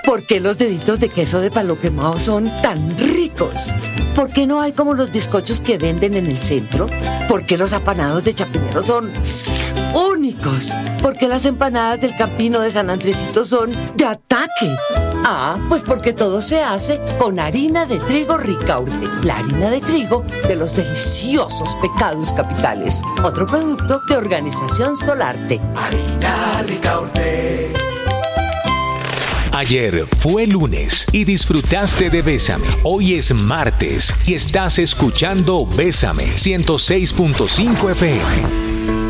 ¿Por qué los deditos de queso de palo quemado son tan ricos? ¿Por qué no hay como los bizcochos que venden en el centro? ¿Por qué los apanados de Chapinero son únicos? ¿Por qué las empanadas del Campino de San Andresito son de ataque? Ah, pues porque todo se hace con harina de trigo Ricaurte, la harina de trigo de los deliciosos Pecados Capitales. Otro producto de Organización Solarte. Harina Ricaurte. Ayer fue lunes y disfrutaste de Bésame. Hoy es martes y estás escuchando Bésame 106.5 FM.